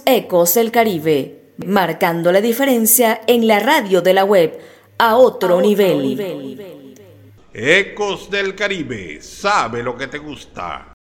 Ecos del Caribe, marcando la diferencia en la radio de la web a otro nivel. Ecos del Caribe, sabe lo que te gusta.